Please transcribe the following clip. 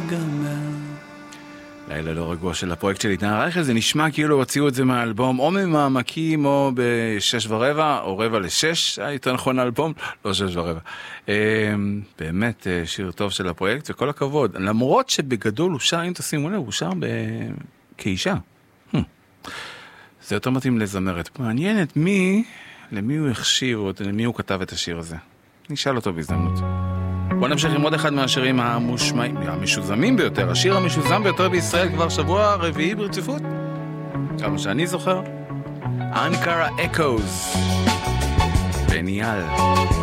ייגמר. לילה לא רגוע של הפרויקט של איתן רייכל, זה נשמע כאילו הוציאו את זה מהאלבום או ממעמקים או ב6:15 או 5:45, יותר נכון האלבום, לא 6:15. באמת שיר טוב של הפרויקט וכל הכבוד, למרות שבגדול הוא שר, אם תשימו לב, הוא שר כאישה. זה יותר מתאים לזמרת. מעניינת למי הוא החשיר או למי הוא כתב את השיר הזה. נשאל אותו בהזדמנות. בוא נמשיך עם עוד אחד מהשירים המשוזמים ביותר, השיר המשוזם ביותר בישראל כבר שבוע רביעי ברציפות, כמה שאני זוכר, אנקרה אקוז, בניאל.